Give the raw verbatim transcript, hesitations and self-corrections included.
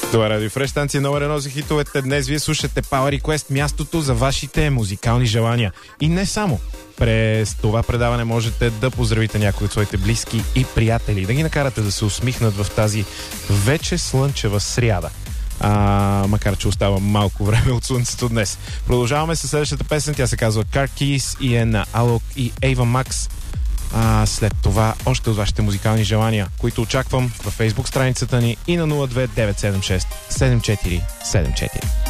Това Радио Фреш, станция номер едно за хитовете. Днес вие слушате Power Request, мястото за вашите музикални желания. И не само. През това предаване можете да поздравите някои от своите близки и приятели, да ги накарате да се усмихнат в тази вече слънчева сряда. А, макар че остава малко време от слънцето днес. Продължаваме с следващата песен. Тя се казва Car Keys и е на Alok и Ava Max. А, след това още от вашите музикални желания, които очаквам във Facebook страницата ни и на нула две девет седем шест седем четири седем четири.